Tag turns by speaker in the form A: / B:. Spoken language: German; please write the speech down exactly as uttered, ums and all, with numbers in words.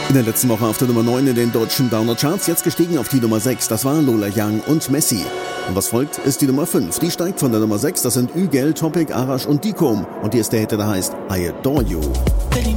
A: In der letzten Woche auf der Nummer neun in den deutschen Downer-Charts, jetzt gestiegen auf die Nummer sechs. Das war Lola Young und Messi. Und was folgt, ist die Nummer fünf. Die steigt von der Nummer sechs. Das sind Ügel, Topic, Arash und Dikom. Und die ist der Hit, der heißt I Adore You.